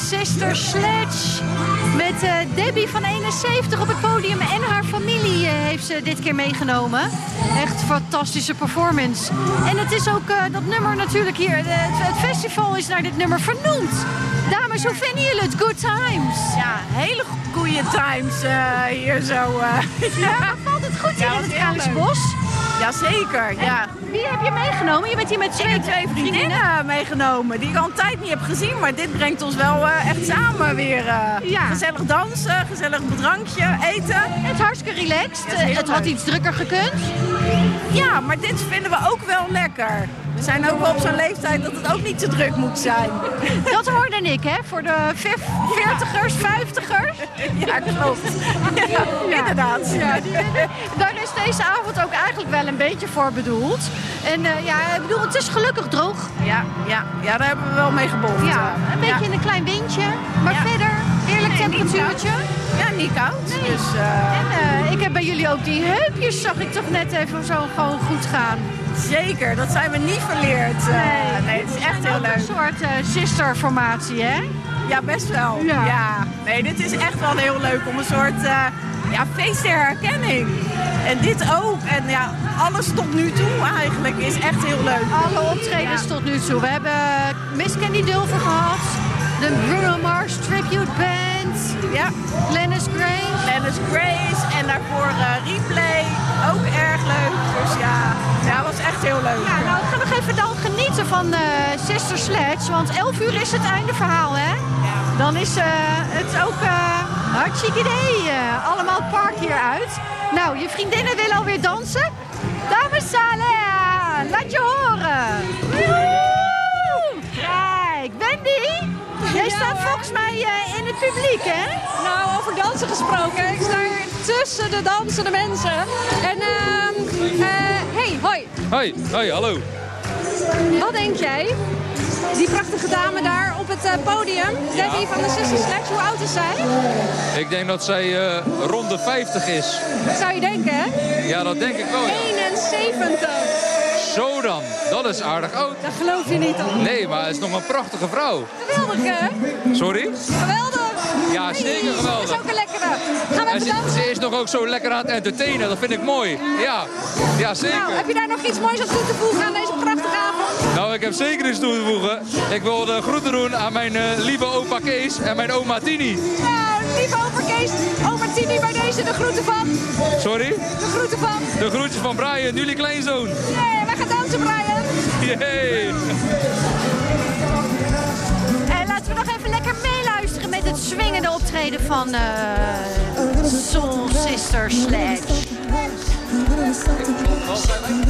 Sister Sledge. Met Debbie van 71 op het podium en haar familie heeft ze dit keer meegenomen. Echt fantastische performance. En het is ook dat nummer natuurlijk hier. Het festival is naar dit nummer vernoemd. Dames, hoe vinden jullie het? Good times. Ja, hele goede times hier zo. Ja, valt het goed hier in het Kralingserbos? Jazeker, ja. Wie heb je meegenomen? Je bent hier met twee vriendinnen meegenomen die ik al een tijd niet heb gezien. Maar dit brengt ons wel echt samen weer. Gezellig dansen, gezellig drankje, eten. Het is hartstikke relaxed. Het had iets drukker gekund. Ja, maar dit vinden we ook wel lekker. We zijn ook wel op zo'n leeftijd dat het ook niet te druk moet zijn. Dat hoorde ik, hè? Voor de 40ers, 50ers. Ja, klopt. Ja, inderdaad. Ja, daar is deze avond ook eigenlijk wel een beetje voor bedoeld. En ik bedoel, het is gelukkig droog. Ja, daar hebben we wel mee gebonden. Ja, een beetje in een klein windje. Maar verder, heerlijk temperatuurtje. Ja, niet koud. Nee. Dus, En ik heb bij jullie ook die heupjes, zag ik toch net even zo gewoon goed gaan. Zeker, dat zijn we niet verleerd. Nee, het is echt heel leuk. Een soort sisterformatie, hè? Ja, best wel. Ja. Nee, dit is echt wel heel leuk om een soort feest der herkenning. En dit ook. En ja, alles tot nu toe eigenlijk is echt heel leuk. Alle optredens tot nu toe. We hebben Miss Candy Dulfer gehad. De Bruno Mars Tribute Band. Ja. Glennis Grace. En daarvoor Replay. Ook erg leuk. Dus ja, was echt heel leuk. Ja, nou, we gaan nog even dan genieten van Sister Sledge. Want 11 uur is het einde verhaal, hè? Ja. Dan is het ook hartstikke idee. Allemaal het park hier uit. Nou, je vriendinnen willen alweer dansen. Dames, Saleh, laat je horen. Woehoe! Kijk, Wendy. Jij staat volgens mij in het publiek, hè? Nou, over dansen gesproken. Ik sta hier tussen de dansende mensen. En, hoi. Hoi, hallo. Wat denk jij? Die prachtige dame daar op het podium, Debbie van de Sister Sledge, hoe oud is zij? Ik denk dat zij rond de 50 is. Dat zou je denken, hè? Ja, dat denk ik wel, ja. 71. Zo dan, dat is aardig oud. Dat geloof je niet, toch? Nee, maar het is nog een prachtige vrouw. Geweldig, hè? Sorry? Geweldig. Ja, zeker geweldig. Dat is ook een lekkere. Gaan we even dansen? Ze is nog ook zo lekker aan het entertainen, dat vind ik mooi. Ja, zeker. Nou, heb je daar nog iets moois aan toe te voegen aan deze prachtige avond? Nou, ik heb zeker iets toe te voegen. Ik wil de groeten doen aan mijn lieve opa Kees en mijn oma Tini. Nou, lieve opa Kees, oma Tini bij deze de groeten van. Sorry? De groeten van. De groetjes van Brian, jullie kleinzoon. Nee, wij gaan dansen, Brian. Yay. En laten we nog even lekker meeluisteren met het swingende optreden van Soul Sister Sledge.